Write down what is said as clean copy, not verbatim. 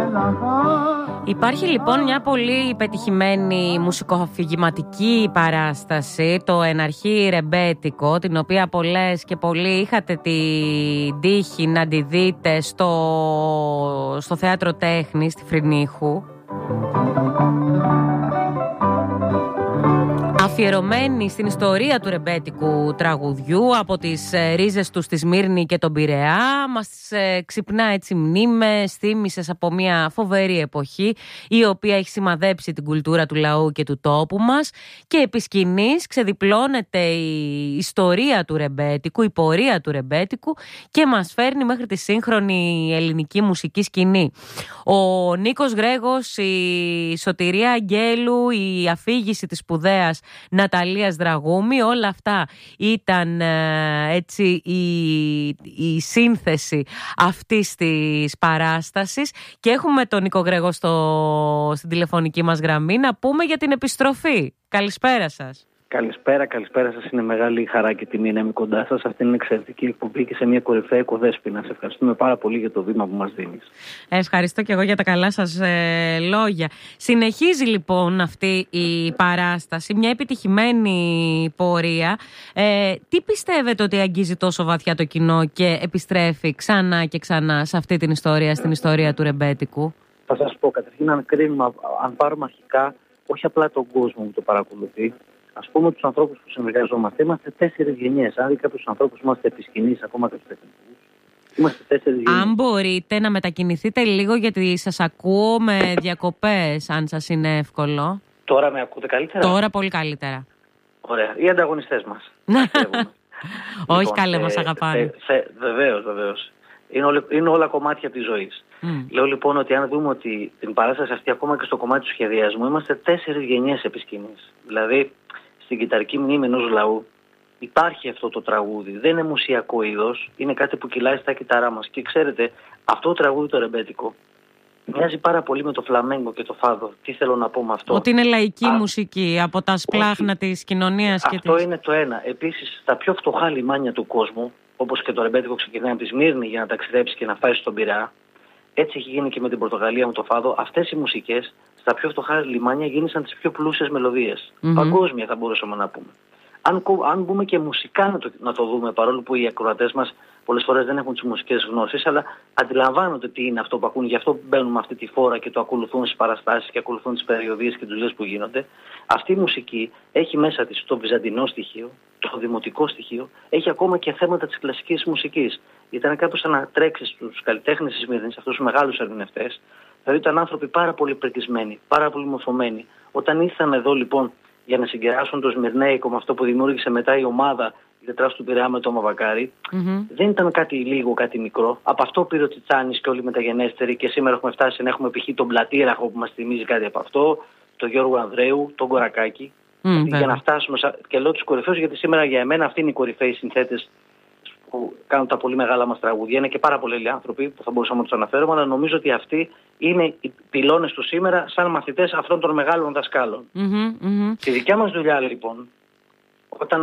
Υπάρχει λοιπόν μια πολύ πετυχημένη μουσικοαφηγηματική παράσταση, το Εναρχή Ρεμπέτικο, την οποία πολλές και πολλοί είχατε την τύχη να τη δείτε στο Θέατρο Τέχνης στη Φρυνίχου. Αφιερωμένη στην ιστορία του ρεμπέτικου τραγουδιού, από τις ρίζες του στη Σμύρνη και τον Πειραιά, μας ξυπνά έτσι μνήμες, θύμισες από μια φοβερή εποχή η οποία έχει σημαδέψει την κουλτούρα του λαού και του τόπου μας, και επί σκηνής ξεδιπλώνεται η ιστορία του ρεμπέτικου, η πορεία του ρεμπέτικου, και μας φέρνει μέχρι τη σύγχρονη ελληνική μουσική σκηνή. Ο Νίκος Γρέγος, η Σωτηρία Αγγέλου, η αφήγηση της σπουδαίας Ναταλίας Δραγούμη, όλα αυτά ήταν έτσι η σύνθεση αυτής της παράστασης. Και έχουμε τον Νίκο Γρέγο στην τηλεφωνική μας γραμμή να πούμε για την επιστροφή. Καλησπέρα σας. Καλησπέρα σας. Είναι μεγάλη χαρά και τιμή να είμαι κοντά σας. Αυτή είναι εξαιρετική εκπομπή και σε μια κορυφαία οικοδέσποινα. Σε ευχαριστούμε πάρα πολύ για το βήμα που μας δίνεις. Ευχαριστώ και εγώ για τα καλά σας λόγια. Συνεχίζει λοιπόν αυτή η παράσταση, μια επιτυχημένη πορεία. Τι πιστεύετε ότι αγγίζει τόσο βαθιά το κοινό και επιστρέφει ξανά και ξανά σε αυτή την ιστορία, στην ιστορία του ρεμπέτικου? Θα σας πω, καταρχήν, αν κρίνουμε, αν πάρουμε αρχικά όχι απλά τον κόσμο που το παρακολουθεί, ας πούμε τους ανθρώπους που συνεργαζόμαστε, είμαστε 4 γενιές. Αν δει κάποιους ανθρώπους που είμαστε επί σκηνής, ακόμα και τους τεχνικούς, είμαστε 4 γενιές. Αν μπορείτε να μετακινηθείτε λίγο, γιατί σας ακούω με διακοπές, αν σας είναι εύκολο. Τώρα με ακούτε καλύτερα? Τώρα πολύ καλύτερα. Ωραία. Οι ανταγωνιστές μας. Όχι, καλέ, μας αγαπάνε. Βεβαίως. Είναι όλα κομμάτια της ζωής. Λέω λοιπόν ότι αν δούμε ότι την παράσταση αυτή, ακόμα και στο κομμάτι του σχεδιασμού, είμαστε 4 γενιές επί σκηνής. Δηλαδή, στην κυταρική μνήμη ενός λαού υπάρχει αυτό το τραγούδι. Δεν είναι μουσιακό είδος, είναι κάτι που κυλάει στα κυταρά μας. Και ξέρετε, αυτό το τραγούδι το ρεμπέτικο μοιάζει πάρα πολύ με το φλαμέγκο και το φάδο. Τι θέλω να πω με αυτό? Ότι είναι λαϊκή μουσική από τα σπλάχνα της κοινωνίας. Αυτό είναι το ένα. Επίσης, στα πιο φτωχά λιμάνια του κόσμου, όπως και το ρεμπέτικο ξεκινάει από τη Σμύρνη για να ταξιδέψει και να πάει στον Πειραιά, έτσι έχει γίνει και με την Πορτογαλία, με το φάδο. Αυτές οι μουσικές στα πιο φτωχά λιμάνια γίνησαν τις πιο πλούσιες μελωδίες. Παγκόσμια θα μπορούσαμε να πούμε. Αν μπούμε και μουσικά να το δούμε, παρόλο που οι ακροατές μας πολλές φορές δεν έχουν τις μουσικές γνώσεις, αλλά αντιλαμβάνονται τι είναι αυτό που ακούν, γι' αυτό μπαίνουν με αυτή τη φόρα και το ακολουθούν στις παραστάσεις και ακολουθούν τις περιοδίες και τις δουλειές που γίνονται. Αυτή η μουσική έχει μέσα της το βυζαντινό στοιχείο, το δημοτικό στοιχείο, έχει ακόμα και θέματα της κλασικής μουσικής. Ήταν κάπως σαν να τρέξει στους καλλιτέχνες της Σμύρνης, αυτούς τους μεγάλους ερμηνευτές, δηλαδή ήταν άνθρωποι πάρα πολύ πρετισμένοι, πάρα πολύ μορφωμένοι. Όταν ήρθαν εδώ λοιπόν για να συγκεράσουν το Σμυρνέικο με αυτό που δημιούργησε μετά η ομάδα η Τετράς του Πειραιά με το Μαβακάρι, δεν ήταν κάτι λίγο, κάτι μικρό. Από αυτό πήρε ο Τσιτσάνης και όλοι οι μεταγενέστεροι, και σήμερα έχουμε φτάσει να έχουμε π.χ. τον Πλατήραχο που μας θυμίζει κάτι από αυτό, τον Γιώργο Ανδρέου, τον Κορακάκη. Για να φτάσουμε, και λέω τους κορυφαίους, γιατί σήμερα για εμένα αυτοί είναι οι κορυφαίοι συνθέτες που κάνουν τα πολύ μεγάλα μας τραγούδια. Είναι και πάρα πολλοί άνθρωποι που θα μπορούσαμε να τους αναφέρουμε, αλλά νομίζω ότι αυτοί είναι οι πυλώνες του σήμερα σαν μαθητές αυτών των μεγάλων δασκάλων. Τη δικιά μας δουλειά λοιπόν, όταν